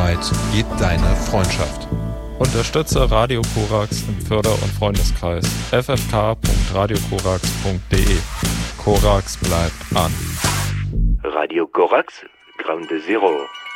weit geht deine Freundschaft? Unterstütze Radio Korax im Förder- und Freundeskreis ffk.radiokorax.de. Korax bleibt an. Radio Korax, Ground Zero.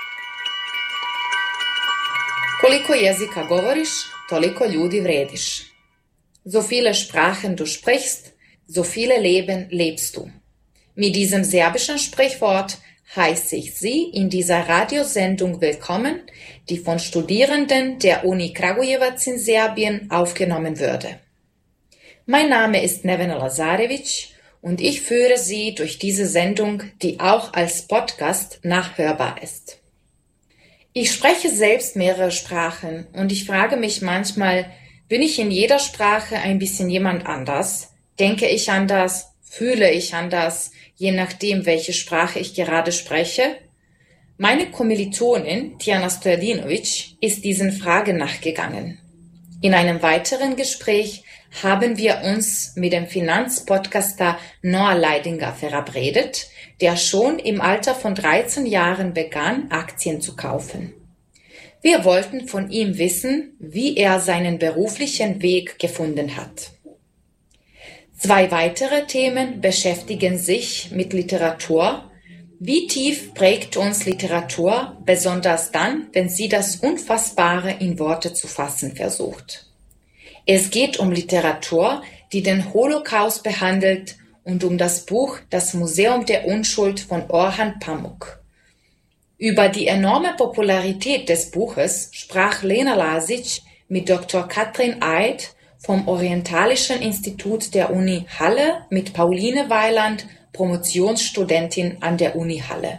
Koliko jezika govoriš, toliko ljudi vrediš. So viele Sprachen du sprichst, so viele Leben lebst du. Mit diesem serbischen Sprichwort heiße ich Sie in dieser Radiosendung willkommen, die von Studierenden der Uni Kragujevac in Serbien aufgenommen würde. Mein Name ist Nevena Lazarevic und ich führe Sie durch diese Sendung, die auch als Podcast nachhörbar ist. Ich spreche selbst mehrere Sprachen und ich frage mich manchmal, bin ich in jeder Sprache ein bisschen jemand anders? Denke ich anders? Fühle ich anders? Je nachdem, welche Sprache ich gerade spreche? Meine Kommilitonin Tijana Stojadinovic ist diesen Fragen nachgegangen. In einem weiteren Gespräch haben wir uns mit dem Finanzpodcaster Noah Leidinger verabredet, der schon im Alter von 13 Jahren begann, Aktien zu kaufen. Wir wollten von ihm wissen, wie er seinen beruflichen Weg gefunden hat. Zwei weitere Themen beschäftigen sich mit Literatur. Wie tief prägt uns Literatur, besonders dann, wenn sie das Unfassbare in Worte zu fassen versucht? Es geht um Literatur, die den Holocaust behandelt und um das Buch Das Museum der Unschuld von Orhan Pamuk. Über die enorme Popularität des Buches sprach Lena Lasic mit Dr. Katrin Eid vom Orientalischen Institut der Uni Halle mit Pauline Weiland, Promotionsstudentin an der Uni Halle.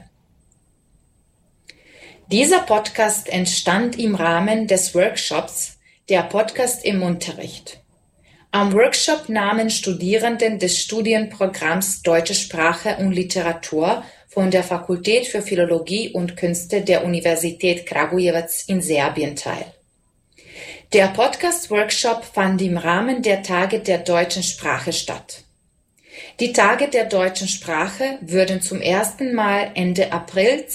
Dieser Podcast entstand im Rahmen des Workshops Der Podcast im Unterricht. Am Workshop nahmen Studierenden des Studienprogramms Deutsche Sprache und Literatur von der Fakultät für Philologie und Künste der Universität Kragujevac in Serbien teil. Der Podcast-Workshop fand im Rahmen der Tage der deutschen Sprache statt. Die Tage der deutschen Sprache würden zum ersten Mal Ende April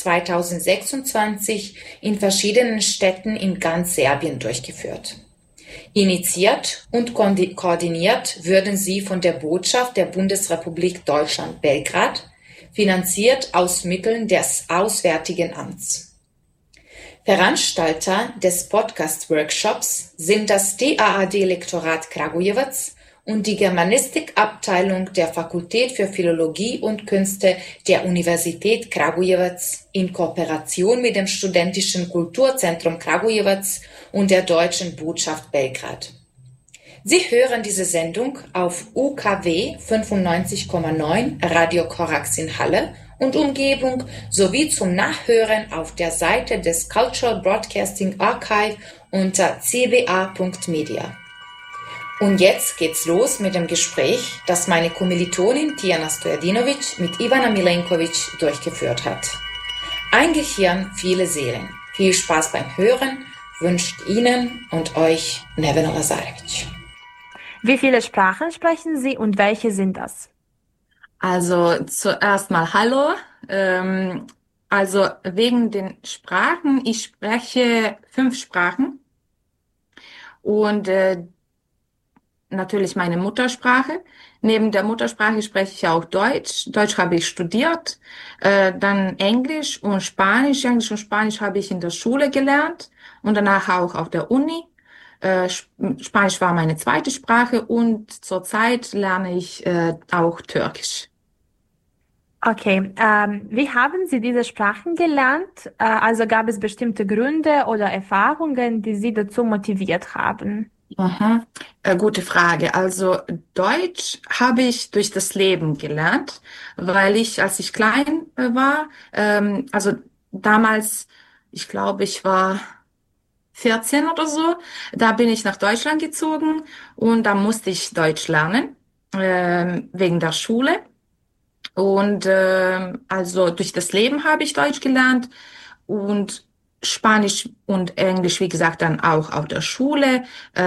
2026 in verschiedenen Städten in ganz Serbien durchgeführt. Initiiert und koordiniert würden sie von der Botschaft der Bundesrepublik Deutschland Belgrad, finanziert aus Mitteln des Auswärtigen Amts. Veranstalter des Podcast-Workshops sind das DAAD-Lektorat Kragujevac und die Germanistikabteilung der Fakultät für Philologie und Künste der Universität Kragujevac in Kooperation mit dem Studentischen Kulturzentrum Kragujevac und der Deutschen Botschaft Belgrad. Sie hören diese Sendung auf UKW 95,9 Radio Korax in Halle und Umgebung sowie zum Nachhören auf der Seite des Cultural Broadcasting Archive unter cba.media. Und jetzt geht's los mit dem Gespräch, das meine Kommilitonin Tijana Stojadinovic mit Ivana Milenkovic durchgeführt hat. Ein Gehirn, viele Seelen. Viel Spaß beim Hören wünscht Ihnen und euch Nevena Lazarevic. Wie viele Sprachen sprechen Sie und welche sind das? Also zuerst mal Hallo. Also wegen den Sprachen, ich spreche 5 Sprachen und natürlich meine Muttersprache. Neben der Muttersprache spreche ich auch Deutsch. Deutsch habe ich studiert, dann Englisch und Spanisch. Englisch und Spanisch habe ich in der Schule gelernt und danach auch auf der Uni. Spanisch war meine zweite Sprache und zurzeit lerne ich auch Türkisch. Okay, wie haben Sie diese Sprachen gelernt? Also gab es bestimmte Gründe oder Erfahrungen, die Sie dazu motiviert haben? Aha. Gute Frage. Also Deutsch habe ich durch das Leben gelernt, weil ich, als ich klein war, also damals, ich glaube, ich war 14 oder so, da bin ich nach Deutschland gezogen und da musste ich Deutsch lernen, wegen der Schule. Und also durch das Leben habe ich Deutsch gelernt und Spanisch und Englisch, wie gesagt, dann auch auf der Schule.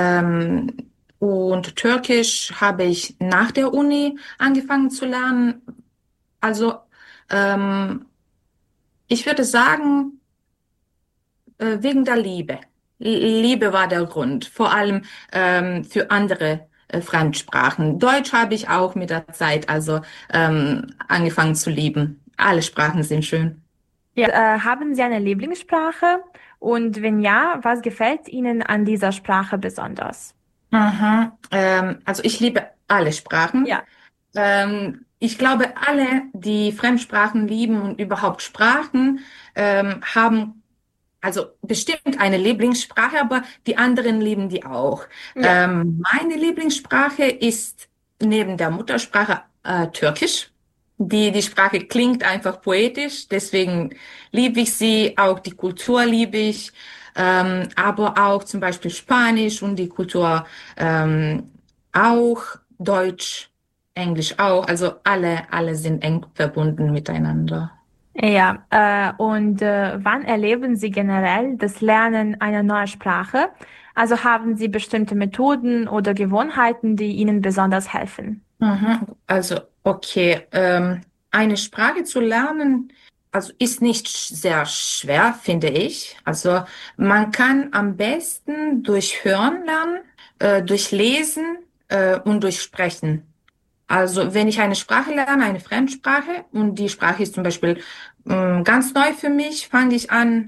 Und Türkisch habe ich nach der Uni angefangen zu lernen. Also ich würde sagen, wegen der Liebe. Liebe war der Grund, vor allem für andere Fremdsprachen. Deutsch habe ich auch mit der Zeit also angefangen zu lieben. Alle Sprachen sind schön. Ja, haben Sie eine Lieblingssprache? Und wenn ja, was gefällt Ihnen an dieser Sprache besonders? Aha. Also ich liebe alle Sprachen. Ja. Ich glaube, alle, die Fremdsprachen lieben und überhaupt Sprachen, haben also bestimmt eine Lieblingssprache, aber die anderen lieben die auch. Ja. Meine Lieblingssprache ist neben der Muttersprache Türkisch. Die Sprache klingt einfach poetisch, deswegen liebe ich sie, auch die Kultur liebe ich, aber auch zum Beispiel Spanisch und die Kultur auch, Deutsch, Englisch auch, also alle sind eng verbunden miteinander. Ja, und wann erleben Sie generell das Lernen einer neuen Sprache? Also haben Sie bestimmte Methoden oder Gewohnheiten, die Ihnen besonders helfen? Mhm. Also, okay, eine Sprache zu lernen, also ist nicht sehr schwer, finde ich. Also man kann am besten durch Hören lernen, durch Lesen, und durch Sprechen. Also wenn ich eine Sprache lerne, eine Fremdsprache, und die Sprache ist zum Beispiel ganz neu für mich, fange ich an,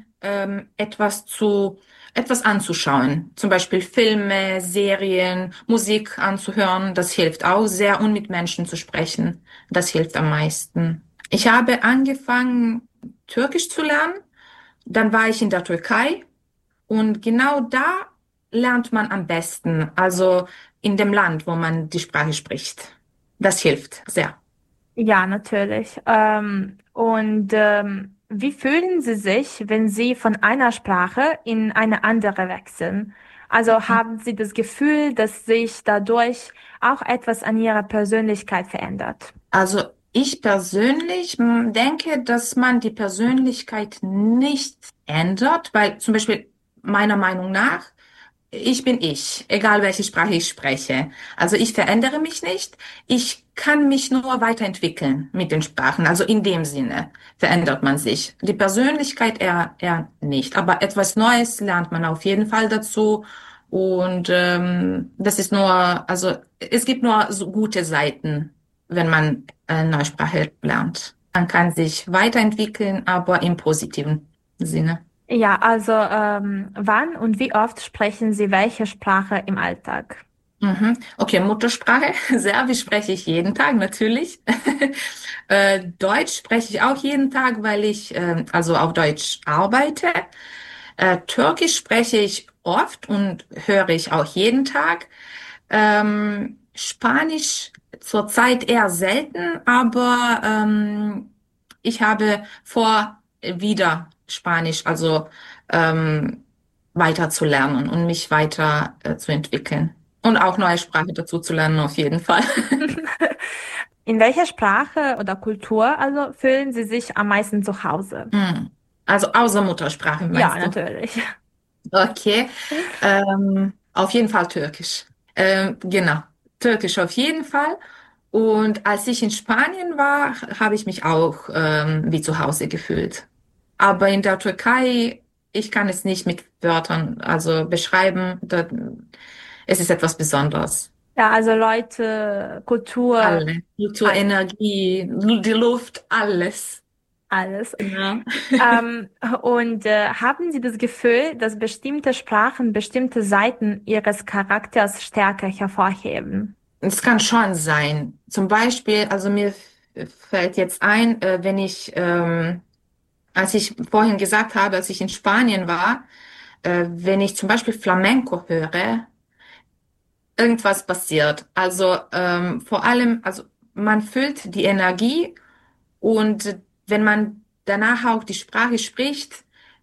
etwas anzuschauen. Zum Beispiel Filme, Serien, Musik anzuhören. Das hilft auch sehr, und mit Menschen zu sprechen. Das hilft am meisten. Ich habe angefangen, Türkisch zu lernen. Dann war ich in der Türkei, und genau da lernt man am besten, also in dem Land, wo man die Sprache spricht. Das hilft sehr. Ja, natürlich. Und wie fühlen Sie sich, wenn Sie von einer Sprache in eine andere wechseln? Also haben Sie das Gefühl, dass sich dadurch auch etwas an Ihrer Persönlichkeit verändert? Also ich persönlich denke, dass man die Persönlichkeit nicht ändert, weil zum Beispiel meiner Meinung nach, ich bin ich, egal welche Sprache ich spreche. Also ich verändere mich nicht. Ich kann mich nur weiterentwickeln mit den Sprachen. Also in dem Sinne verändert man sich. Die Persönlichkeit eher nicht. Aber etwas Neues lernt man auf jeden Fall dazu. Und das ist nur, also es gibt nur so gute Seiten, wenn man eine neue Sprache lernt. Man kann sich weiterentwickeln, aber im positiven Sinne. Ja, also wann und wie oft sprechen Sie welche Sprache im Alltag? Mhm. Okay, Muttersprache. Serbisch spreche ich jeden Tag, natürlich. Deutsch spreche ich auch jeden Tag, weil ich also auf Deutsch arbeite. Türkisch spreche ich oft und höre ich auch jeden Tag. Spanisch zurzeit eher selten, aber ich habe vor, wieder Spanisch, also weiter zu lernen und mich weiter zu entwickeln. Und auch neue Sprache dazu zu lernen, auf jeden Fall. In welcher Sprache oder Kultur also fühlen Sie sich am meisten zu Hause? Also außer Muttersprache, Ja, meinst du? natürlich. Okay, auf jeden Fall Türkisch. Genau, Türkisch auf jeden Fall. Und als ich in Spanien war, habe ich mich auch wie zu Hause gefühlt. Aber in der Türkei, ich kann es nicht mit Wörtern also beschreiben. Es ist etwas Besonderes. Ja, also Leute, Kultur, Alle. Kultur, Energie, die Luft, alles. alles. Ja. Und haben Sie das Gefühl, dass bestimmte Sprachen bestimmte Seiten Ihres Charakters stärker hervorheben? Es kann schon sein. Zum Beispiel, also mir fällt jetzt ein, wenn ich, als ich vorhin gesagt habe, als ich in Spanien war, wenn ich zum Beispiel Flamenco höre, irgendwas passiert. Also vor allem, also man fühlt die Energie, und wenn man danach auch die Sprache spricht,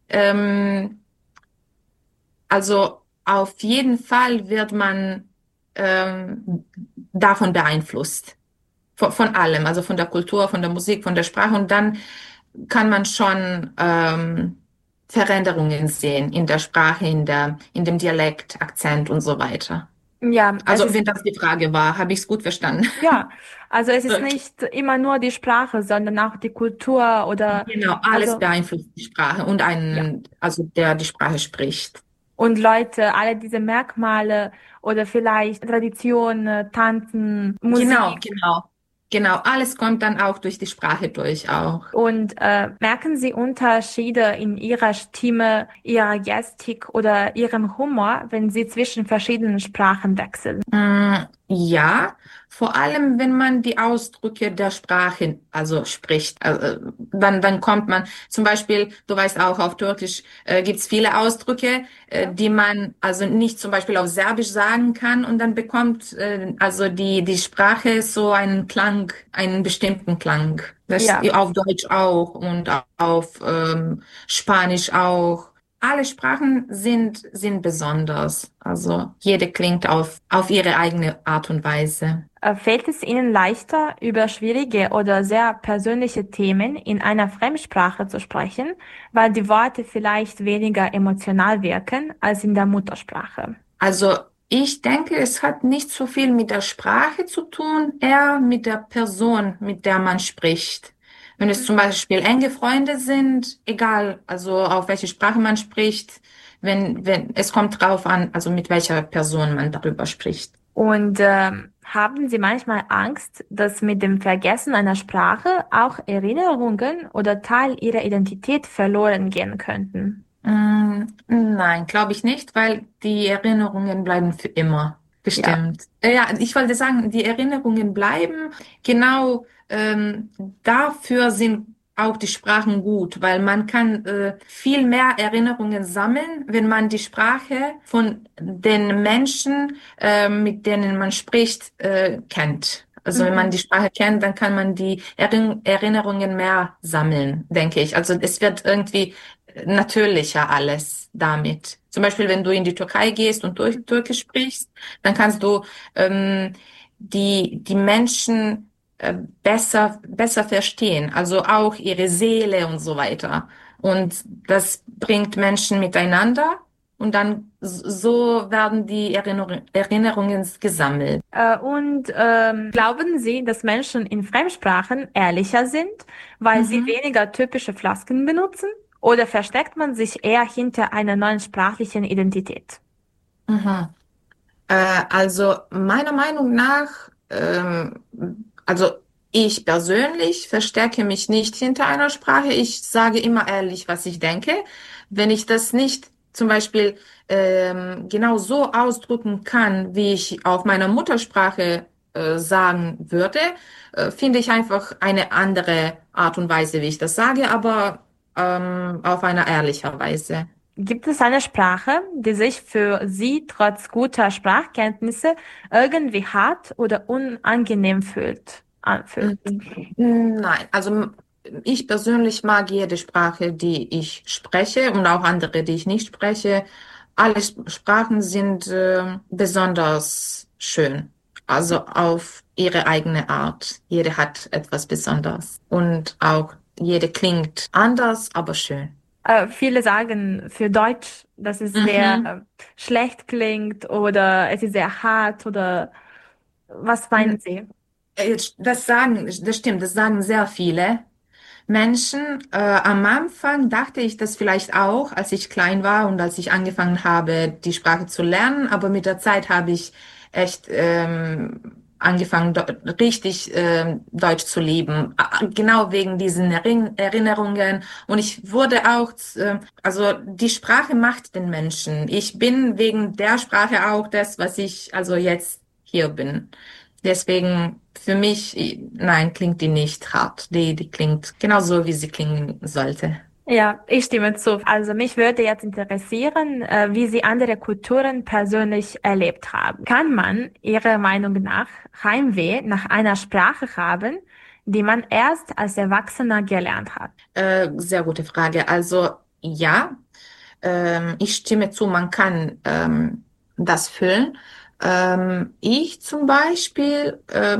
also auf jeden Fall wird man davon beeinflusst. Von allem, also von der Kultur, von der Musik, von der Sprache. Und dann kann man schon Veränderungen sehen in der Sprache, in dem Dialekt, Akzent und so weiter. Ja, es Also ist, wenn das die Frage war, habe ich es gut verstanden. ja, also es ist Okay. nicht immer nur die Sprache, sondern auch die Kultur oder, Genau, alles also, beeinflusst die Sprache und ja. also der die Sprache spricht. Und Leute, alle diese Merkmale oder vielleicht Traditionen, Tanzen, Genau, Musik. genau. Genau, alles kommt dann auch durch die Sprache durch auch. Und merken Sie Unterschiede in Ihrer Stimme, Ihrer Gestik oder Ihrem Humor, wenn Sie zwischen verschiedenen Sprachen wechseln? Ja, vor allem wenn man die Ausdrücke der Sprache also spricht, dann kommt man zum Beispiel, du weißt auch, auf Türkisch gibt es viele Ausdrücke, die man also nicht zum Beispiel auf Serbisch sagen kann und dann bekommt also die Sprache so einen Klang, einen bestimmten Klang. Das Ja. auf Deutsch auch und auf Spanisch auch. Alle Sprachen sind besonders. Also jede klingt auf ihre eigene Art und Weise. Fällt es Ihnen leichter, über schwierige oder sehr persönliche Themen in einer Fremdsprache zu sprechen, weil die Worte vielleicht weniger emotional wirken als in der Muttersprache? Also ich denke, es hat nicht so viel mit der Sprache zu tun, eher mit der Person, mit der man spricht. Wenn es zum Beispiel enge Freunde sind, egal, also auf welche Sprache man spricht, wenn es kommt drauf an, also mit welcher Person man darüber spricht. Und haben Sie manchmal Angst, dass mit dem Vergessen einer Sprache auch Erinnerungen oder Teil Ihrer Identität verloren gehen könnten? Nein, glaube ich nicht, weil die Erinnerungen bleiben für immer. Ja. Bestimmt. Ja, ich wollte sagen, die Erinnerungen bleiben. Genau, dafür sind auch die Sprachen gut, weil man kann viel mehr Erinnerungen sammeln, wenn man die Sprache von den Menschen, mit denen man spricht, kennt. Also wenn man Mhm. die Sprache kennt, dann kann man die Erinnerungen mehr sammeln, denke ich. Also es wird irgendwie natürlicher alles damit. Zum Beispiel, wenn du in die Türkei gehst und durch Türkisch sprichst, dann kannst du ähm, die Menschen besser verstehen, also auch ihre Seele und so weiter. Und das bringt Menschen miteinander und dann so werden die Erinnerungen gesammelt. Und glauben Sie, dass Menschen in Fremdsprachen ehrlicher sind, weil sie Mhm. weniger typische Floskeln benutzen? Oder versteckt man sich eher hinter einer neuen sprachlichen Identität? Mhm. Also meiner Meinung nach, also ich persönlich verstecke mich nicht hinter einer Sprache. Ich sage immer ehrlich, was ich denke. Wenn ich das nicht zum Beispiel genau so ausdrücken kann, wie ich auf meiner Muttersprache sagen würde, finde ich einfach eine andere Art und Weise, wie ich das sage, aber auf einer ehrlicher Weise. Gibt es eine Sprache, die sich für Sie trotz guter Sprachkenntnisse irgendwie hart oder unangenehm anfühlt? Nein, also ich persönlich mag jede Sprache, die ich spreche und auch andere, die ich nicht spreche. Alle Sprachen sind besonders schön, also auf ihre eigene Art. Jede hat etwas Besonderes und auch jede klingt anders, aber schön. Viele sagen für Deutsch, dass es sehr Mhm. schlecht klingt oder es ist sehr hart oder was meinen Sie? Das stimmt, das sagen sehr viele Menschen. Am Anfang dachte ich das vielleicht auch, als ich klein war und als ich angefangen habe, die Sprache zu lernen. Aber mit der Zeit habe ich echt angefangen, richtig Deutsch zu lieben. Genau wegen diesen Erinnerungen. Und ich wurde auch, also die Sprache macht den Menschen. Ich bin wegen der Sprache auch das, was ich also jetzt hier bin. Deswegen für mich, nein, klingt die nicht hart. Die klingt genauso, wie sie klingen sollte. Ja, ich stimme zu. Also mich würde jetzt interessieren, wie Sie andere Kulturen persönlich erlebt haben. Kann man Ihrer Meinung nach Heimweh nach einer Sprache haben, die man erst als Erwachsener gelernt hat? Sehr gute Frage. Also ja, ich stimme zu, man kann das füllen. Ich zum Beispiel,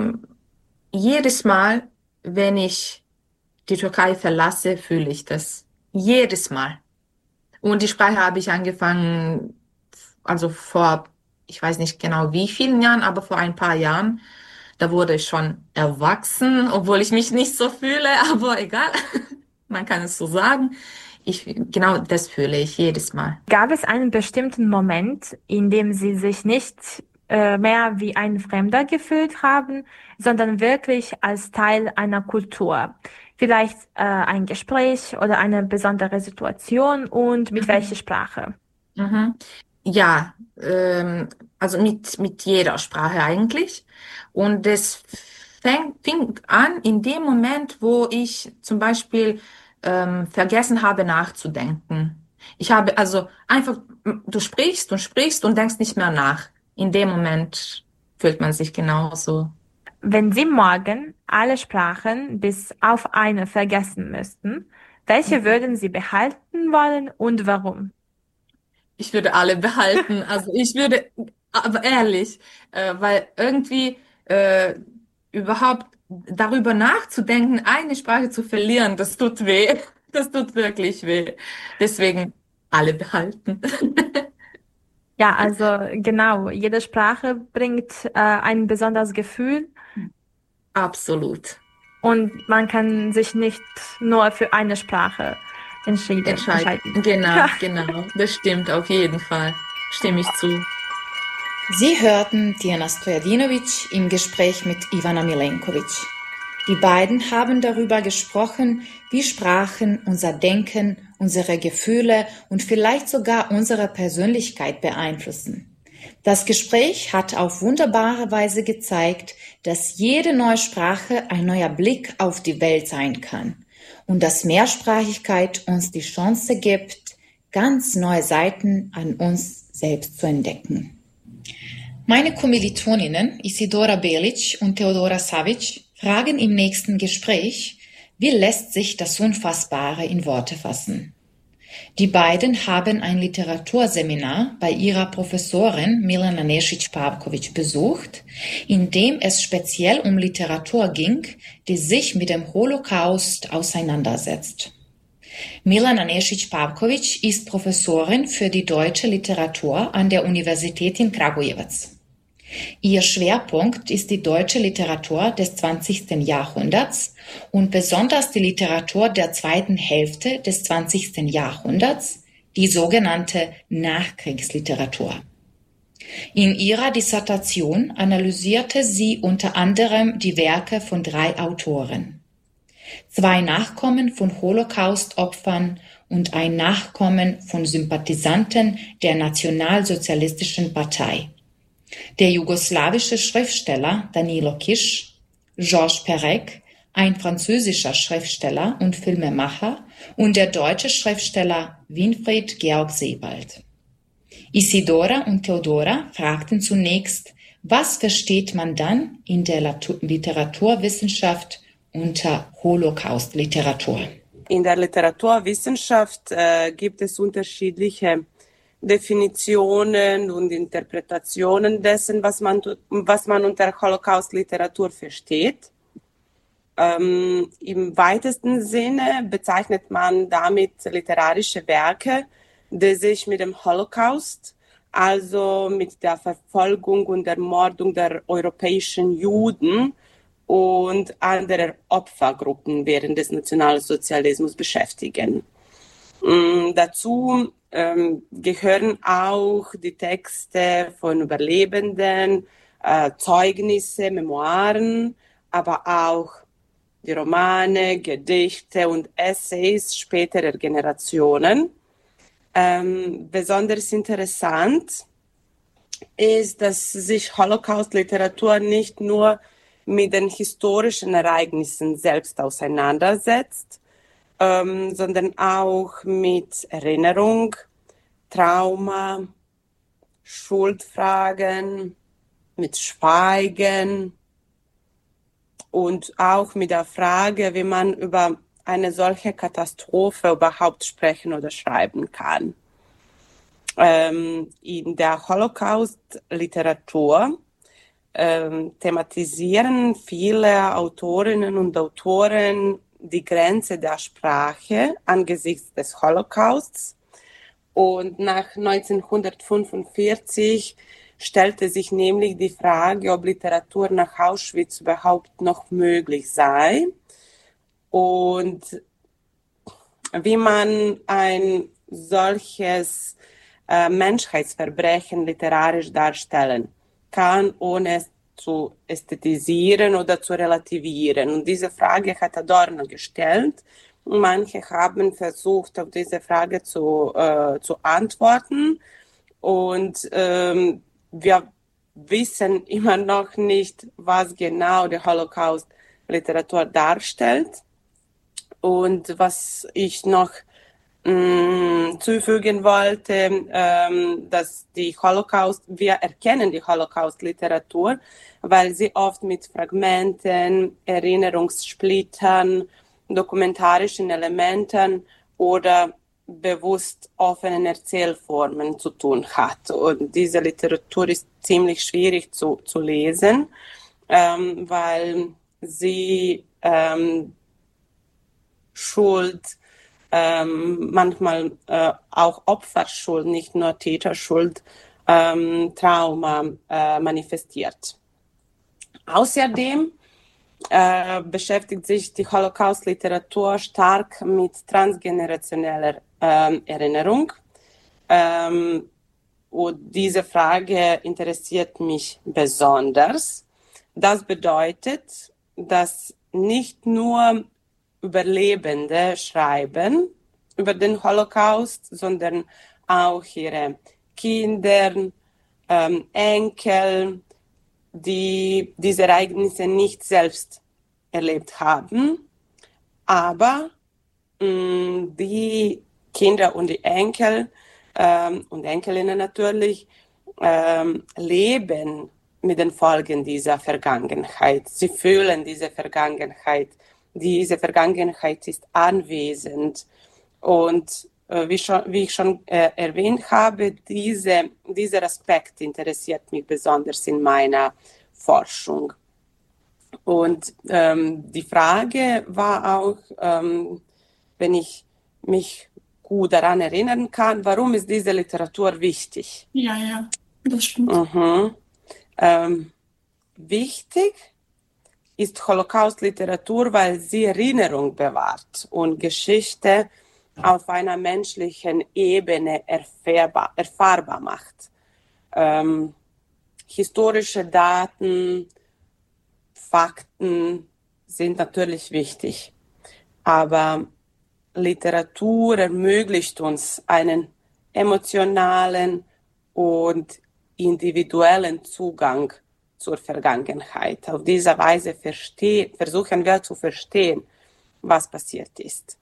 jedes Mal, wenn ich die Türkei verlasse, fühle ich das. Jedes Mal. Und die Sprache habe ich angefangen, also vor ich weiß nicht genau wie vielen Jahren, aber vor ein paar Jahren, da wurde ich schon erwachsen, obwohl ich mich nicht so fühle, aber egal, man kann es so sagen. Genau das fühle ich jedes Mal. Gab es einen bestimmten Moment, in dem Sie sich nicht mehr wie ein Fremder gefühlt haben, sondern wirklich als Teil einer Kultur? Vielleicht ein Gespräch oder eine besondere Situation und mit welcher Sprache? Mhm. Ja, also mit jeder Sprache eigentlich. Und es fing an in dem Moment, wo ich zum Beispiel vergessen habe nachzudenken. Ich habe also einfach, du sprichst und sprichst und denkst nicht mehr nach. In dem Moment fühlt man sich genauso. Wenn Sie morgen alle Sprachen bis auf eine vergessen müssten, welche würden Sie behalten wollen und warum? Ich würde alle behalten. Also ich würde, aber ehrlich, weil irgendwie überhaupt darüber nachzudenken, eine Sprache zu verlieren, das tut weh. Das tut wirklich weh. Deswegen alle behalten. Ja, also genau, jede Sprache bringt ein besonderes Gefühl Absolut. und man kann sich nicht nur für eine Sprache entscheiden. Genau, Ja. genau. Das stimmt auf jeden Fall. Stimme ich zu. Sie hörten Diana Stojadinovic im Gespräch mit Ivana Milenkovic. Die beiden haben darüber gesprochen, wie Sprachen unser Denken, unsere Gefühle und vielleicht sogar unsere Persönlichkeit beeinflussen. Das Gespräch hat auf wunderbare Weise gezeigt, dass jede neue Sprache ein neuer Blick auf die Welt sein kann und dass Mehrsprachigkeit uns die Chance gibt, ganz neue Seiten an uns selbst zu entdecken. Meine Kommilitoninnen Isidora Belic und Theodora Savic fragen im nächsten Gespräch, wie lässt sich das Unfassbare in Worte fassen? Die beiden haben ein Literaturseminar bei ihrer Professorin Milena Nesic-Pavkovic besucht, in dem es speziell um Literatur ging, die sich mit dem Holocaust auseinandersetzt. Milena Nesic-Pavkovic ist Professorin für die deutsche Literatur an der Universität in Kragujevac. Ihr Schwerpunkt ist die deutsche Literatur des 20. Jahrhunderts und besonders die Literatur der zweiten Hälfte des 20. Jahrhunderts, die sogenannte Nachkriegsliteratur. In ihrer Dissertation analysierte sie unter anderem die Werke von 3 Autoren: 2 Nachkommen von Holocaust-Opfern und ein Nachkommen von Sympathisanten der Nationalsozialistischen Partei. Der jugoslawische Schriftsteller Danilo Kiš, Georges Perec, ein französischer Schriftsteller und Filmemacher, und der deutsche Schriftsteller Winfried Georg Sebald. Isidora und Theodora fragten zunächst, was versteht man dann in der Literaturwissenschaft unter Holocaust-Literatur? In der Literaturwissenschaft gibt es unterschiedliche Definitionen und Interpretationen dessen, was man unter Holocaust-Literatur versteht. Im weitesten Sinne bezeichnet man damit literarische Werke, die sich mit dem Holocaust, also mit der Verfolgung und Ermordung der europäischen Juden und anderer Opfergruppen während des Nationalsozialismus beschäftigen. Dazu gehören auch die Texte von Überlebenden, Zeugnisse, Memoiren, aber auch die Romane, Gedichte und Essays späterer Generationen. Besonders interessant ist, dass sich Holocaust-Literatur nicht nur mit den historischen Ereignissen selbst auseinandersetzt, sondern auch mit Erinnerung, Trauma, Schuldfragen, mit Schweigen und auch mit der Frage, wie man über eine solche Katastrophe überhaupt sprechen oder schreiben kann. In der Holocaust-Literatur thematisieren viele Autorinnen und Autoren die Grenze der Sprache angesichts des Holocausts. Und nach 1945 stellte sich nämlich die Frage, ob Literatur nach Auschwitz überhaupt noch möglich sei und wie man ein solches Menschheitsverbrechen literarisch darstellen kann, ohne es zu ästhetisieren oder zu relativieren. Und diese Frage hat Adorno gestellt. Manche haben versucht, auf diese Frage zu antworten. Und wir wissen immer noch nicht, was genau die Holocaust-Literatur darstellt. Und was ich noch zufügen wollte, dass wir erkennen die Holocaust-Literatur, weil sie oft mit Fragmenten, Erinnerungssplittern, dokumentarischen Elementen oder bewusst offenen Erzählformen zu tun hat. Und diese Literatur ist ziemlich schwierig zu lesen, weil sie Schuld, manchmal auch Opferschuld, nicht nur Täterschuld, Trauma manifestiert. Außerdem beschäftigt sich die Holocaust-Literatur stark mit transgenerationeller Erinnerung. Und diese Frage interessiert mich besonders. Das bedeutet, dass nicht nur Überlebende schreiben über den Holocaust, sondern auch ihre Kinder, Enkel, die diese Ereignisse nicht selbst erlebt haben, aber die Kinder und die Enkel und Enkelinnen natürlich leben mit den Folgen dieser Vergangenheit. Sie fühlen diese Vergangenheit. Diese Vergangenheit ist anwesend. Und wie ich schon erwähnt habe, dieser Aspekt interessiert mich besonders in meiner Forschung. Und die Frage war auch, wenn ich mich gut daran erinnern kann, warum ist diese Literatur wichtig? Ja, das stimmt. Wichtig ist Holocaust-Literatur, weil sie Erinnerung bewahrt und Geschichte auf einer menschlichen Ebene erfahrbar macht. Historische Daten, Fakten sind natürlich wichtig, aber Literatur ermöglicht uns einen emotionalen und individuellen Zugang zur Vergangenheit. Auf diese Weise versuchen wir zu verstehen, was passiert ist.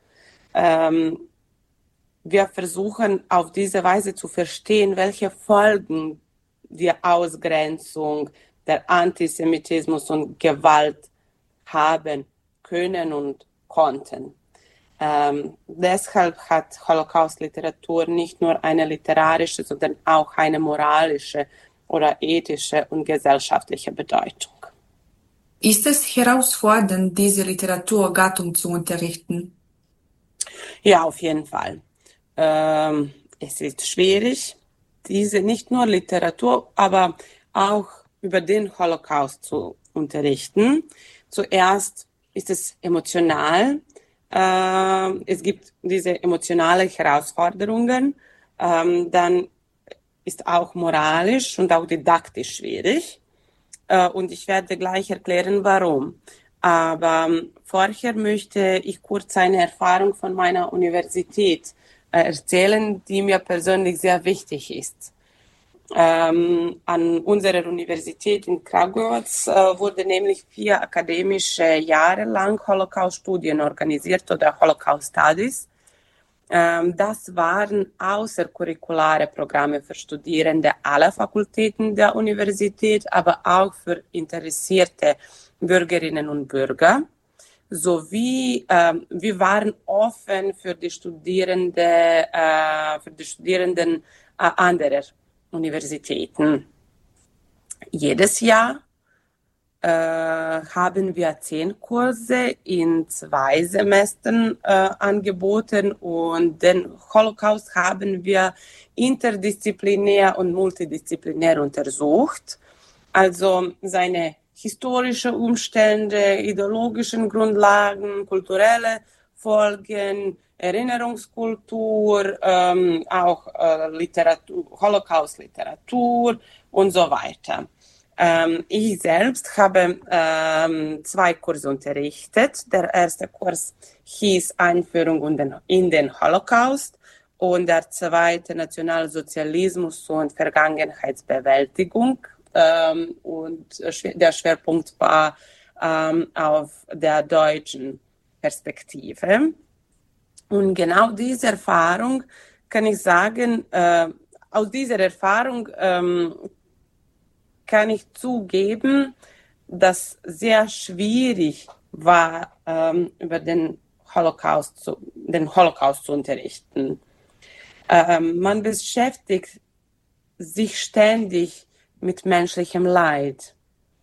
Wir versuchen auf diese Weise zu verstehen, welche Folgen die Ausgrenzung, der Antisemitismus und Gewalt haben können und konnten. Deshalb hat Holocaust-Literatur nicht nur eine literarische, sondern auch eine moralische oder ethische und gesellschaftliche Bedeutung. Ist es herausfordernd, diese Literaturgattung zu unterrichten? Ja, auf jeden Fall. Es ist schwierig, diese nicht nur Literatur, aber auch über den Holocaust zu unterrichten. Zuerst ist es emotional. Es gibt diese emotionalen Herausforderungen. Dann ist auch moralisch und auch didaktisch schwierig. Und ich werde gleich erklären, warum. Aber vorher möchte ich kurz eine Erfahrung von meiner Universität erzählen, die mir persönlich sehr wichtig ist. An unserer Universität in Kragujevac wurde nämlich 4 akademische Jahre lang Holocaust-Studien organisiert oder Holocaust-Studies. Das waren außercurriculare Programme für Studierende aller Fakultäten der Universität, aber auch für interessierte Bürgerinnen und Bürger. Sowie wir waren offen für die Studierenden anderer Universitäten. Jedes Jahr haben wir 10 Kurse in 2 Semestern angeboten und den Holocaust haben wir interdisziplinär und multidisziplinär untersucht. Also seine historische Umstände, ideologischen Grundlagen, kulturelle Folgen, Erinnerungskultur, auch Literatur, Holocaust-Literatur und so weiter. Ich selbst habe 2 Kurse unterrichtet. Der erste Kurs hieß Einführung in den Holocaust und der zweite Nationalsozialismus und Vergangenheitsbewältigung. Und der Schwerpunkt war auf der deutschen Perspektive. Und genau diese Erfahrung kann ich sagen, aus dieser Erfahrung kann ich zugeben, dass sehr schwierig war, über den Holocaust zu unterrichten. Man beschäftigt sich ständig mit menschlichem Leid,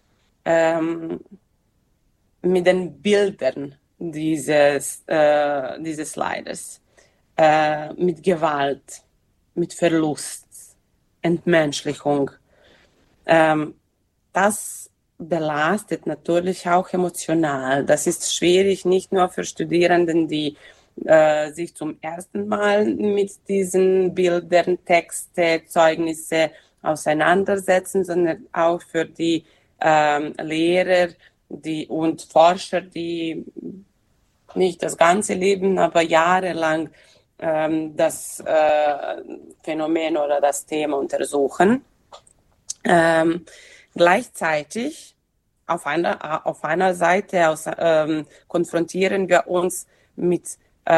mit den Bildern dieses Leides, mit Gewalt, mit Verlust, Entmenschlichung. Das belastet natürlich auch emotional. Das ist schwierig, nicht nur für Studierenden, die sich zum ersten Mal mit diesen Bildern, Texte, Zeugnisse auseinandersetzen, sondern auch für die Lehrer und Forscher, die nicht das ganze Leben, aber jahrelang das Phänomen oder das Thema untersuchen. Gleichzeitig auf einer Seite konfrontieren wir uns mit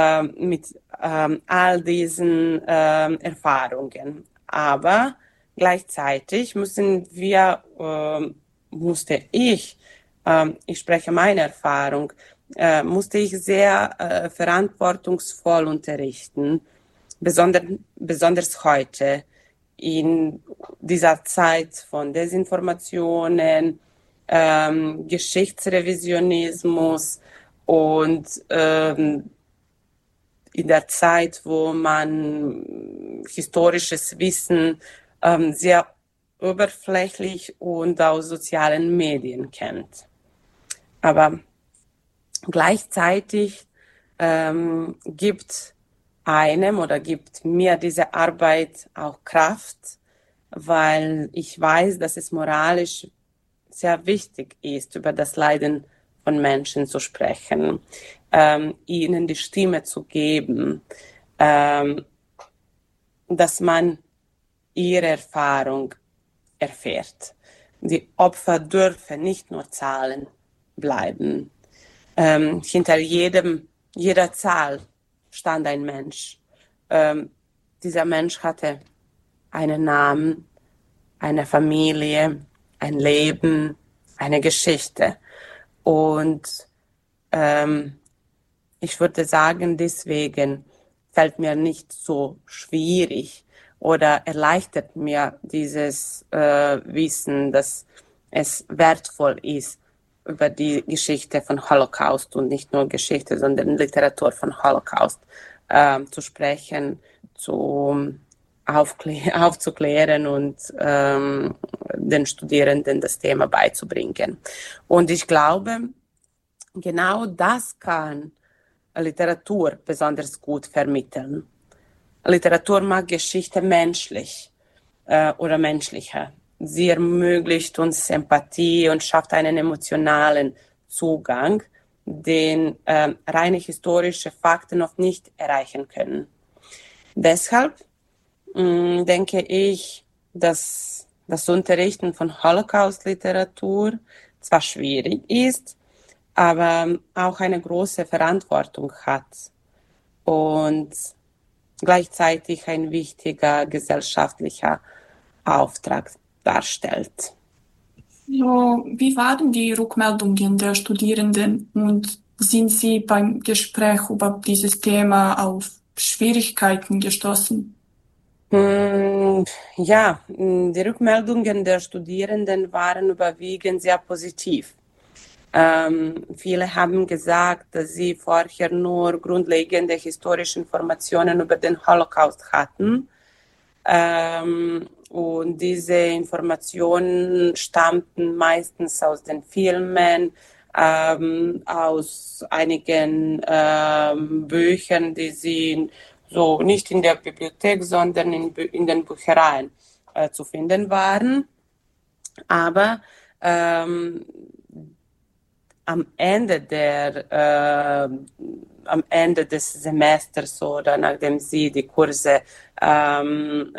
all diesen Erfahrungen. Aber gleichzeitig ich spreche meine Erfahrung, musste ich sehr verantwortungsvoll unterrichten, besonders heute in dieser Zeit von Desinformationen, Geschichtsrevisionismus und in der Zeit, wo man historisches Wissen sehr oberflächlich und aus sozialen Medien kennt. Aber gleichzeitig gibt mir diese Arbeit auch Kraft, weil ich weiß, dass es moralisch sehr wichtig ist, über das Leiden von Menschen zu sprechen, ihnen die Stimme zu geben, dass man ihre Erfahrung erfährt. Die Opfer dürfen nicht nur Zahlen bleiben. Hinter jeder Zahl stand ein Mensch. Dieser Mensch hatte einen Namen, eine Familie, ein Leben, eine Geschichte. Und ich würde sagen, deswegen fällt mir nicht so schwierig oder erleichtert mir dieses Wissen, dass es wertvoll ist, über die Geschichte von Holocaust und nicht nur Geschichte, sondern Literatur von Holocaust zu sprechen, aufzuklären und den Studierenden das Thema beizubringen. Und ich glaube, genau das kann Literatur besonders gut vermitteln. Literatur macht Geschichte menschlich oder menschlicher. Sie ermöglicht uns Empathie und schafft einen emotionalen Zugang, den reine historische Fakten oft nicht erreichen können. Deshalb denke ich, dass das Unterrichten von Holocaust-Literatur zwar schwierig ist, aber auch eine große Verantwortung hat und gleichzeitig ein wichtiger gesellschaftlicher Auftrag darstellt. So, wie waren die Rückmeldungen der Studierenden und sind Sie beim Gespräch über dieses Thema auf Schwierigkeiten gestoßen? Ja, die Rückmeldungen der Studierenden waren überwiegend sehr positiv. Viele haben gesagt, dass sie vorher nur grundlegende historische Informationen über den Holocaust hatten. Und diese Informationen stammten meistens aus den Filmen, aus einigen Büchern, die sie so nicht in der Bibliothek, sondern in den Büchereien zu finden waren. Aber am Ende des Semesters oder nachdem sie die Kurse an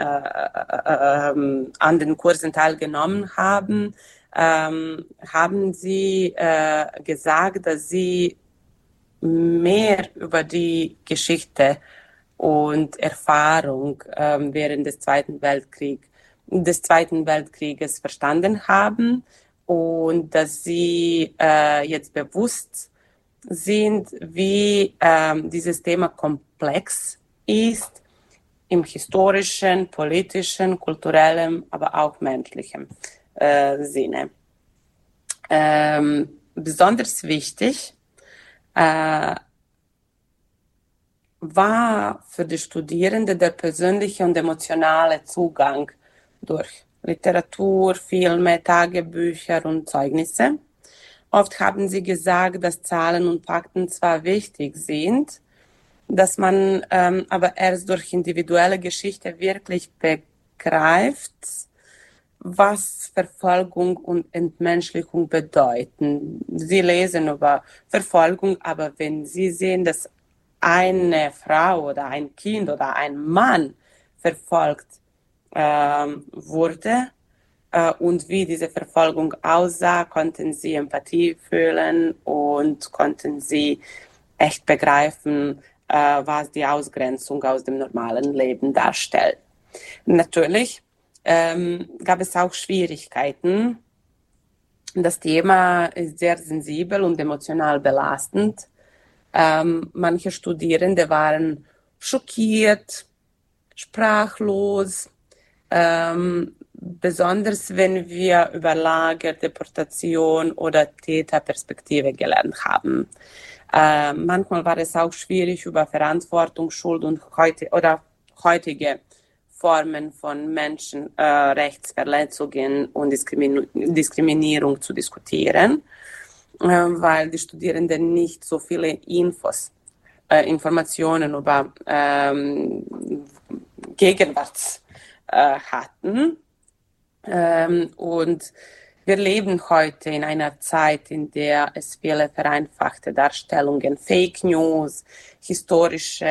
den Kursen teilgenommen haben, haben sie gesagt, dass sie mehr über die Geschichte und Erfahrung während des Zweiten Weltkrieges verstanden haben und dass sie jetzt bewusst sind, wie dieses Thema komplex ist im historischen, politischen, kulturellen, aber auch menschlichen Sinne. Besonders wichtig war für die Studierenden der persönliche und emotionale Zugang durch Literatur, Filme, Tagebücher und Zeugnisse. Oft haben sie gesagt, dass Zahlen und Fakten zwar wichtig sind, dass man aber erst durch individuelle Geschichte wirklich begreift, was Verfolgung und Entmenschlichung bedeuten. Sie lesen über Verfolgung, aber wenn sie sehen, dass eine Frau oder ein Kind oder ein Mann verfolgt wurde und wie diese Verfolgung aussah, konnten sie Empathie fühlen und konnten sie echt begreifen, was die Ausgrenzung aus dem normalen Leben darstellt. Natürlich gab es auch Schwierigkeiten. Das Thema ist sehr sensibel und emotional belastend. Manche Studierende waren schockiert, sprachlos, besonders wenn wir über Lager, Deportation oder Täterperspektive gelernt haben. Manchmal war es auch schwierig, über Verantwortung, Schuld und heutige Formen von Menschenrechtsverletzungen und Diskriminierung zu diskutieren, weil die Studierenden nicht so viele Informationen über Gegenwart hatten. Und wir leben heute in einer Zeit, in der es viele vereinfachte Darstellungen, Fake News, historischen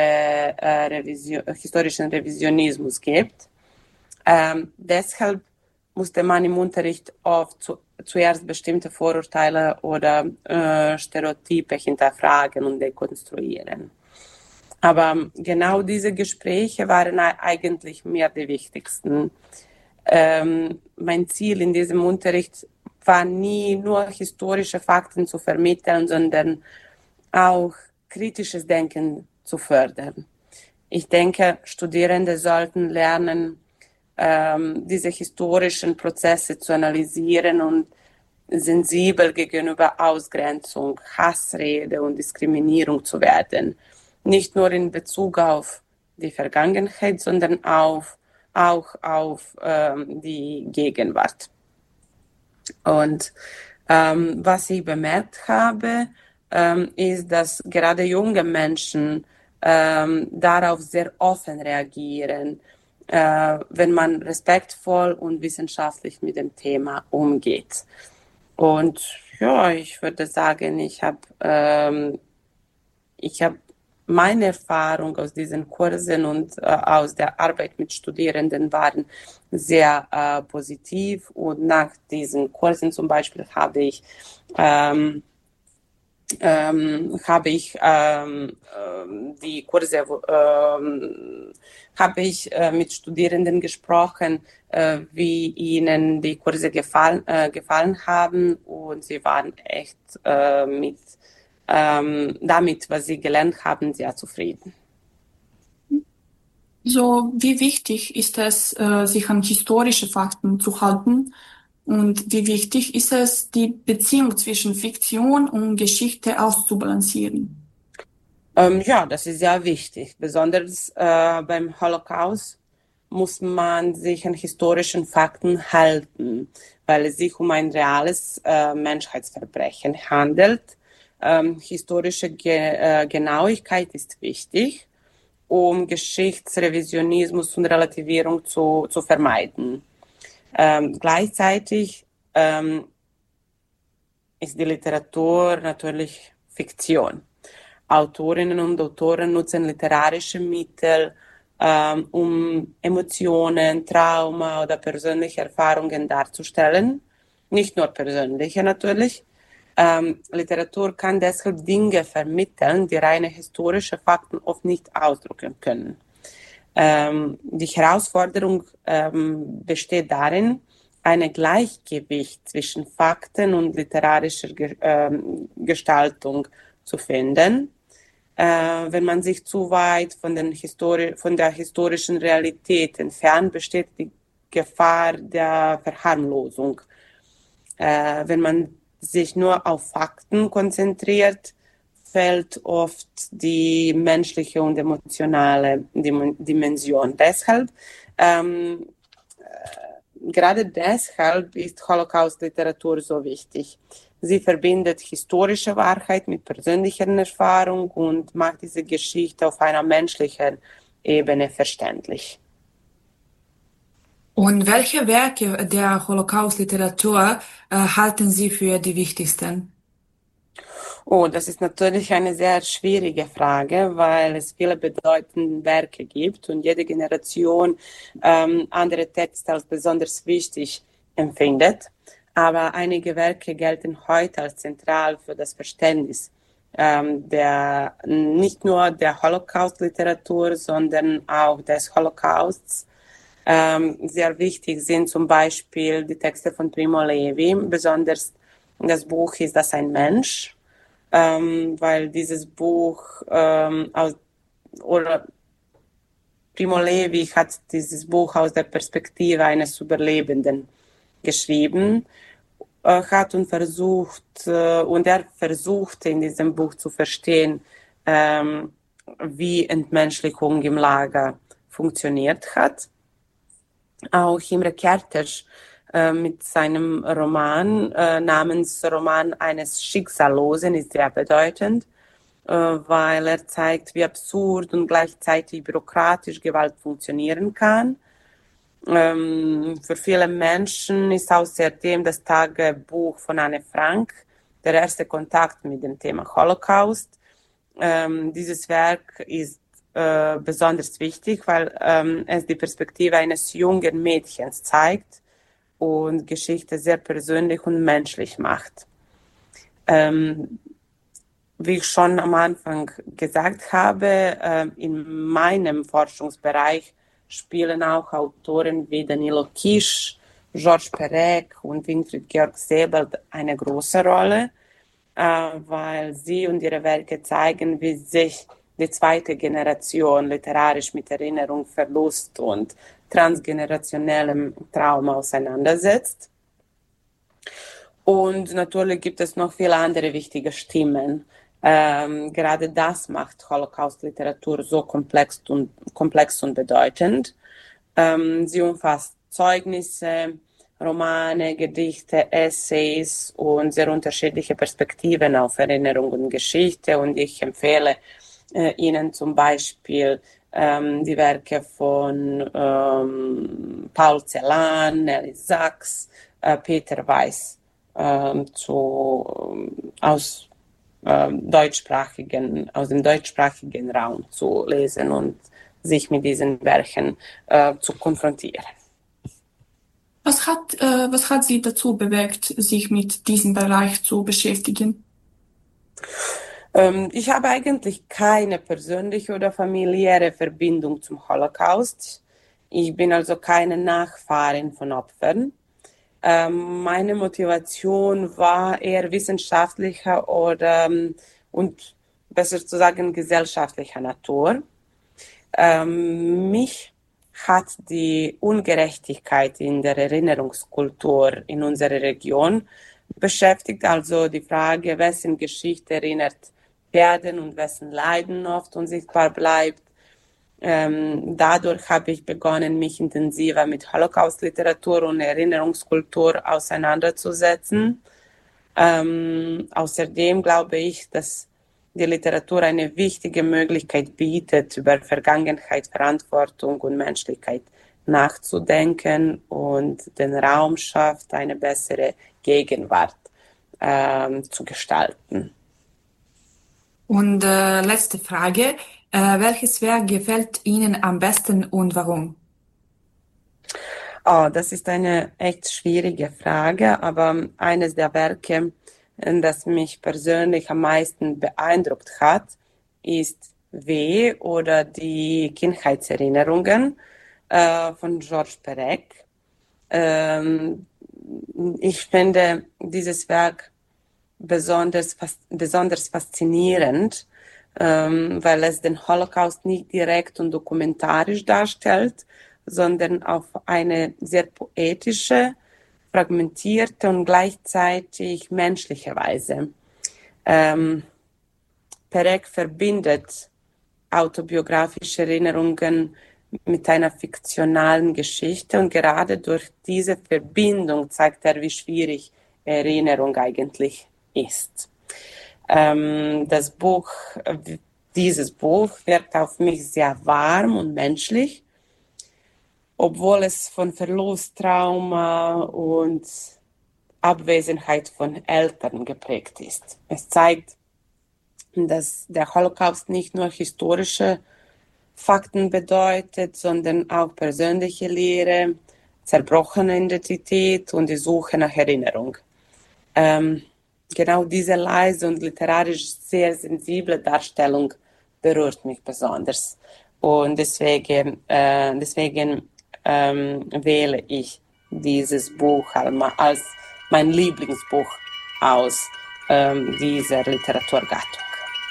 Revisionismus gibt. Deshalb musste man im Unterricht oft zuerst bestimmte Vorurteile oder Stereotype hinterfragen und dekonstruieren. Aber genau diese Gespräche waren eigentlich mir die wichtigsten. Mein Ziel in diesem Unterricht war nie nur historische Fakten zu vermitteln, sondern auch kritisches Denken zu fördern. Ich denke, Studierende sollten lernen, diese historischen Prozesse zu analysieren und sensibel gegenüber Ausgrenzung, Hassrede und Diskriminierung zu werden. Nicht nur in Bezug auf die Vergangenheit, sondern auch auf die Gegenwart. Und was ich bemerkt habe, ist, dass gerade junge Menschen darauf sehr offen reagieren, wenn man respektvoll und wissenschaftlich mit dem Thema umgeht. Und ja, ich würde sagen, ich habe meine Erfahrung aus diesen Kursen und aus der Arbeit mit Studierenden waren sehr positiv. Und nach diesen Kursen zum Beispiel habe ich die Kurse habe ich mit Studierenden gesprochen, wie ihnen die Kurse gefallen haben, und sie waren echt damit, was sie gelernt haben, sehr zufrieden. So, wie wichtig ist es, sich an historische Fakten zu halten? Und wie wichtig ist es, die Beziehung zwischen Fiktion und Geschichte auszubalancieren? Ja, das ist sehr wichtig. Besonders beim Holocaust muss man sich an historischen Fakten halten, weil es sich um ein reales Menschheitsverbrechen handelt. Historische Genauigkeit ist wichtig, um Geschichtsrevisionismus und Relativierung zu vermeiden. Gleichzeitig ist die Literatur natürlich Fiktion. Autorinnen und Autoren nutzen literarische Mittel, um Emotionen, Trauma oder persönliche Erfahrungen darzustellen. Nicht nur persönliche natürlich. Literatur kann deshalb Dinge vermitteln, die reine historische Fakten oft nicht ausdrücken können. Die Herausforderung besteht darin, ein Gleichgewicht zwischen Fakten und literarischer Gestaltung zu finden. Wenn man sich zu weit von der historischen Realität entfernt, besteht die Gefahr der Verharmlosung. Wenn man sich nur auf Fakten konzentriert, fällt oft die menschliche und emotionale Dimension. Gerade deshalb ist Holocaust-Literatur so wichtig. Sie verbindet historische Wahrheit mit persönlicher Erfahrung und macht diese Geschichte auf einer menschlichen Ebene verständlich. Und welche Werke der Holocaust-Literatur halten Sie für die wichtigsten? Oh, das ist natürlich eine sehr schwierige Frage, weil es viele bedeutende Werke gibt und jede Generation andere Texte als besonders wichtig empfindet. Aber einige Werke gelten heute als zentral für das Verständnis nicht nur der Holocaust-Literatur, sondern auch des Holocausts. Sehr wichtig sind zum Beispiel die Texte von Primo Levi, besonders das Buch Ist das ein Mensch? Weil dieses Buch Primo Levi hat dieses Buch aus der Perspektive eines Überlebenden geschrieben hat und er versuchte in diesem Buch zu verstehen, wie Entmenschlichung im Lager funktioniert hat. Auch Imre Kertész mit seinem Roman namens Roman eines Schicksallosen ist sehr bedeutend, weil er zeigt, wie absurd und gleichzeitig bürokratisch Gewalt funktionieren kann. Für viele Menschen ist außerdem das Tagebuch von Anne Frank der erste Kontakt mit dem Thema Holocaust. Dieses Werk ist besonders wichtig, weil es die Perspektive eines jungen Mädchens zeigt und Geschichte sehr persönlich und menschlich macht. Wie ich schon am Anfang gesagt habe, in meinem Forschungsbereich spielen auch Autoren wie Danilo Kisch, Georges Perec und Winfried Georg Sebald eine große Rolle, weil sie und ihre Werke zeigen, wie sich die zweite Generation literarisch mit Erinnerung, Verlust und transgenerationellem Trauma auseinandersetzt. Und natürlich gibt es noch viele andere wichtige Stimmen. Gerade das macht Holocaust-Literatur so komplex und bedeutend. Sie umfasst Zeugnisse, Romane, Gedichte, Essays und sehr unterschiedliche Perspektiven auf Erinnerung und Geschichte. Und ich empfehle Ihnen zum Beispiel die Werke von Paul Celan, Nelly Sachs, Peter Weiss aus dem deutschsprachigen Raum zu lesen und sich mit diesen Werken zu konfrontieren. Was hat Sie dazu bewegt, sich mit diesem Bereich zu beschäftigen? Ich habe eigentlich keine persönliche oder familiäre Verbindung zum Holocaust. Ich bin also keine Nachfahrin von Opfern. Meine Motivation war eher wissenschaftlicher und besser zu sagen gesellschaftlicher Natur. Mich hat die Ungerechtigkeit in der Erinnerungskultur in unserer Region beschäftigt, also die Frage, wessen Geschichte erinnert werden und wessen Leiden oft unsichtbar bleibt. Dadurch habe ich begonnen, mich intensiver mit Holocaust-Literatur und Erinnerungskultur auseinanderzusetzen. Außerdem glaube ich, dass die Literatur eine wichtige Möglichkeit bietet, über Vergangenheit, Verantwortung und Menschlichkeit nachzudenken und den Raum schafft, eine bessere Gegenwart zu gestalten. Und letzte Frage. Welches Werk gefällt Ihnen am besten und warum? Oh, das ist eine echt schwierige Frage, aber eines der Werke, das mich persönlich am meisten beeindruckt hat, ist W. oder die Kindheitserinnerungen von Georges Perec. Ich finde dieses Werk besonders faszinierend, weil es den Holocaust nicht direkt und dokumentarisch darstellt, sondern auf eine sehr poetische, fragmentierte und gleichzeitig menschliche Weise. Perec verbindet autobiografische Erinnerungen mit einer fiktionalen Geschichte und gerade durch diese Verbindung zeigt er, wie schwierig Erinnerung eigentlich ist. Dieses Buch wirkt auf mich sehr warm und menschlich, obwohl es von Verlust, Trauma und Abwesenheit von Eltern geprägt ist. Es zeigt, dass der Holocaust nicht nur historische Fakten bedeutet, sondern auch persönliche Lehre, zerbrochene Identität und die Suche nach Erinnerung. Genau diese leise und literarisch sehr sensible Darstellung berührt mich besonders. Und deswegen wähle ich dieses Buch als mein Lieblingsbuch aus dieser Literaturgattung.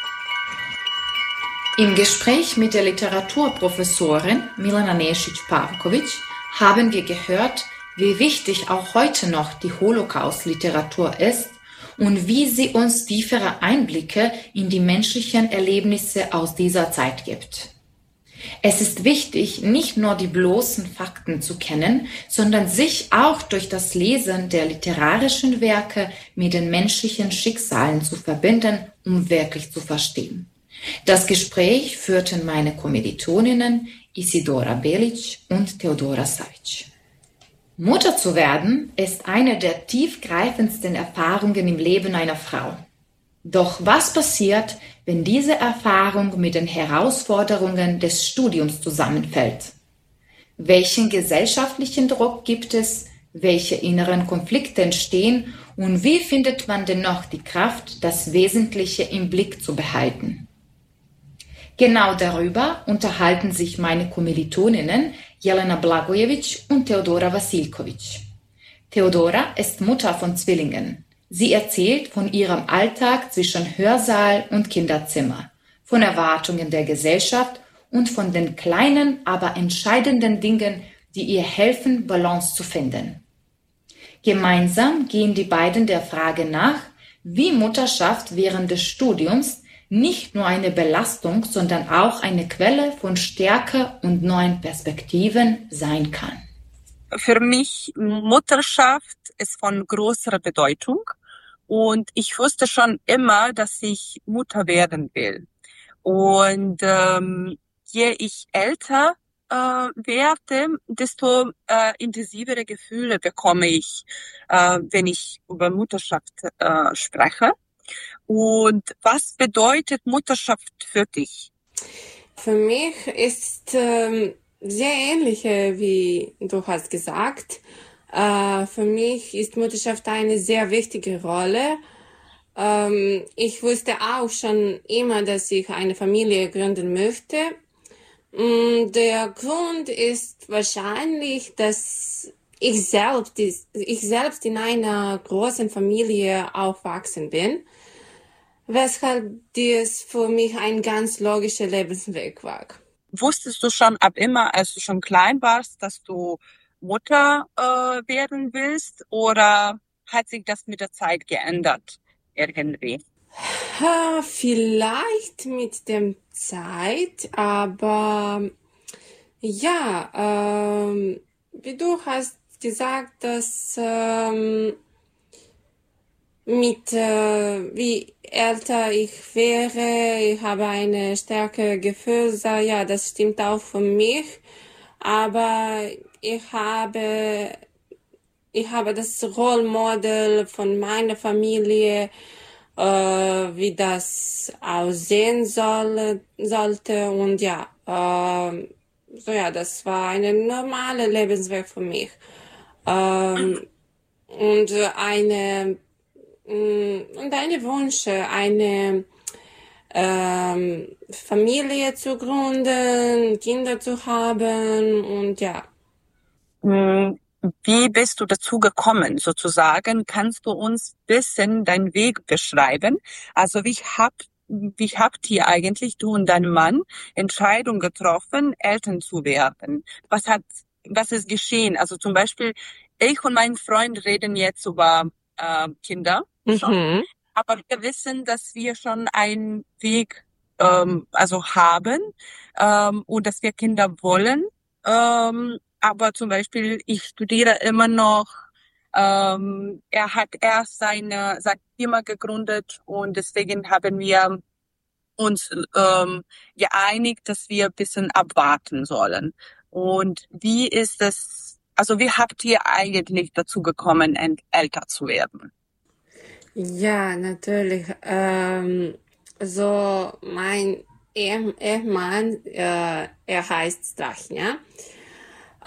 Im Gespräch mit der Literaturprofessorin Milena Nešić-Pavković haben wir gehört, wie wichtig auch heute noch die Holocaust-Literatur ist und wie sie uns tiefere Einblicke in die menschlichen Erlebnisse aus dieser Zeit gibt. Es ist wichtig, nicht nur die bloßen Fakten zu kennen, sondern sich auch durch das Lesen der literarischen Werke mit den menschlichen Schicksalen zu verbinden, um wirklich zu verstehen. Das Gespräch führten meine Kommilitoninnen Isidora Belic und Teodora Savic. Mutter zu werden ist eine der tiefgreifendsten Erfahrungen im Leben einer Frau. Doch was passiert, wenn diese Erfahrung mit den Herausforderungen des Studiums zusammenfällt? Welchen gesellschaftlichen Druck gibt es? Welche inneren Konflikte entstehen? Und wie findet man dennoch die Kraft, das Wesentliche im Blick zu behalten? Genau darüber unterhalten sich meine Kommilitoninnen Jelena Blagojevic und Teodora Vasilkovic. Teodora ist Mutter von Zwillingen. Sie erzählt von ihrem Alltag zwischen Hörsaal und Kinderzimmer, von Erwartungen der Gesellschaft und von den kleinen, aber entscheidenden Dingen, die ihr helfen, Balance zu finden. Gemeinsam gehen die beiden der Frage nach, wie Mutterschaft während des Studiums nicht nur eine Belastung, sondern auch eine Quelle von Stärke und neuen Perspektiven sein kann. Für mich Mutterschaft ist von großer Bedeutung und ich wusste schon immer, dass ich Mutter werden will. Und je ich älter werde, desto intensivere Gefühle bekomme ich, wenn ich über Mutterschaft spreche. Und was bedeutet Mutterschaft für dich? Für mich ist sehr ähnlich, wie du hast gesagt. Für mich ist Mutterschaft eine sehr wichtige Rolle. Ich wusste auch schon immer, dass ich eine Familie gründen möchte. Der Grund ist wahrscheinlich, dass ich selbst in einer großen Familie aufgewachsen bin, weshalb dies für mich ein ganz logischer Lebensweg war. wusstest du schon ab immer, als du schon klein warst, dass du Mutter werden willst, oder hat sich das mit der Zeit geändert irgendwie? Vielleicht mit dem Zeit, aber ja, wie du hast gesagt, dass wie älter ich wäre, ich habe eine stärkere Gefühl, ja, das stimmt auch für mich, aber ich habe das Rollmodell von meiner Familie, wie das aussehen sollte, und ja, das war eine normale Lebensweg für mich. Und eine Wunsch, eine Familie zu gründen, Kinder zu haben, und ja. Wie bist du dazu gekommen, sozusagen? Kannst du uns ein bisschen deinen Weg beschreiben? Also wie habt ihr eigentlich, du und dein Mann, Entscheidung getroffen, Eltern zu werden? Was ist geschehen? Also zum Beispiel, ich und mein Freund reden jetzt über Kinder schon, aber wir wissen, dass wir schon einen Weg haben und dass wir Kinder wollen. Aber zum Beispiel, ich studiere immer noch. Er hat erst seine Firma gegründet, und deswegen haben wir uns geeinigt, dass wir ein bisschen abwarten sollen. Und wie ist es, also wie habt ihr eigentlich dazu gekommen, älter zu werden? Ja, natürlich. So mein Ehemann, er heißt Strachnia.